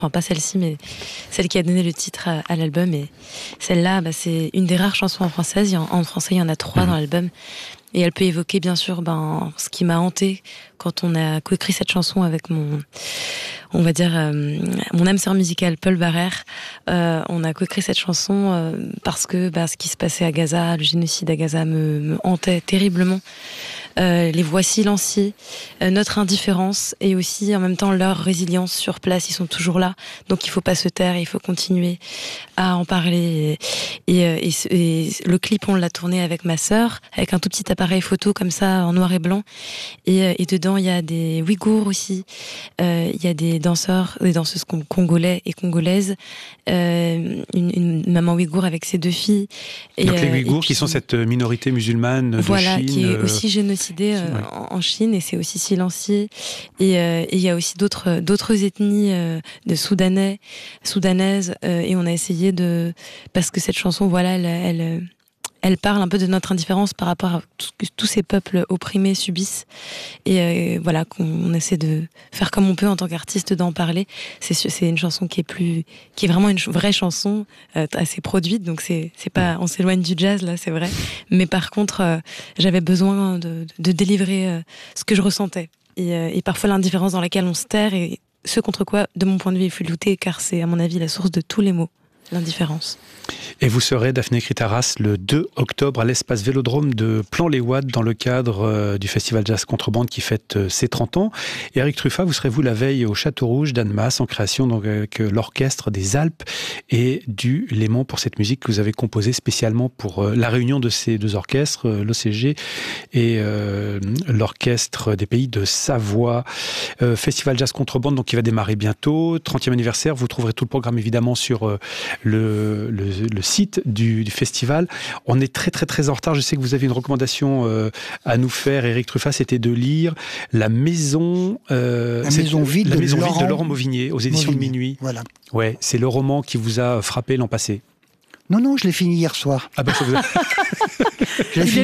Enfin, pas celle-ci, mais celle qui a donné le titre à l'album. Et celle-là, c'est une des rares chansons en français. En français, il y en a 3 dans l'album. Et elle peut évoquer, bien sûr, ce qui m'a hantée quand on a coécrit cette chanson avec mon âme sœur musicale, Paul Barrère. On a coécrit cette chanson parce que ce qui se passait à Gaza, le génocide à Gaza me hantait terriblement. Les voix silenciées, notre indifférence et aussi en même temps leur résilience sur place, ils sont toujours là, donc il faut pas se taire, il faut continuer à en parler. Et le clip, on l'a tourné avec ma sœur, avec un tout petit appareil photo comme ça en noir et blanc, et dedans il y a des Ouïghours aussi, il y a des danseuses congolais et congolaises, une maman Ouïghour avec ses 2 filles. Donc les Ouïghours qui sont cette minorité musulmane de Chine, qui est aussi génocidée en Chine, et c'est aussi silencieux. Et il y a aussi d'autres ethnies de soudanaises, et on a essayé parce que cette chanson, elle parle un peu de notre indifférence par rapport à tout ce que tous ces peuples opprimés subissent. Et qu'on essaie de faire comme on peut en tant qu'artiste, d'en parler. C'est une chanson qui est vraiment une vraie chanson, assez produite. Donc c'est pas, on s'éloigne du jazz là, c'est vrai. Mais par contre, j'avais besoin de délivrer ce que je ressentais. Et parfois l'indifférence dans laquelle on se terre, et ce contre quoi, de mon point de vue, il faut lutter, car c'est à mon avis la source de tous les maux. L'indifférence. Et vous serez, Daphné Critaras, le 2 octobre à l'espace Vélodrome de Plan-les-Ouates dans le cadre du Festival Jazz Contrebande qui fête ses 30 ans. Et Eric Truffat, vous serez la veille au Château Rouge d'Annemasse en création donc, avec l'Orchestre des Alpes et du Léman pour cette musique que vous avez composée spécialement pour la réunion de ces 2 orchestres, l'OCG et l'Orchestre des Pays de Savoie. Festival Jazz Contrebande donc, qui va démarrer bientôt, 30e anniversaire. Vous trouverez tout le programme évidemment sur le site du festival. On est très très très en retard. Je sais que vous avez une recommandation à nous faire, Eric Truffat, c'était de lire La Maison vide de Laurent Mauvigné aux éditions de Minuit. Voilà. Ouais, c'est le roman qui vous a frappé l'an passé. Non, je l'ai fini hier soir. Ah ben ça vous a... Je l'ai fini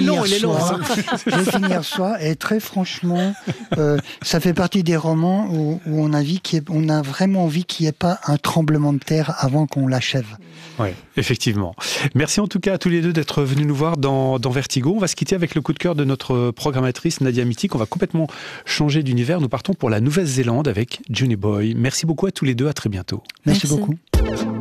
hier soir, et très franchement, ça fait partie des romans où on a vraiment envie qu'il n'y ait pas un tremblement de terre avant qu'on l'achève. Oui, effectivement. Merci en tout cas à tous les 2 d'être venus nous voir dans Vertigo. On va se quitter avec le coup de cœur de notre programmatrice Nadia Mittik. On va complètement changer d'univers. Nous partons pour la Nouvelle-Zélande avec Juni Boy. Merci beaucoup à tous les 2, à très bientôt. Merci beaucoup.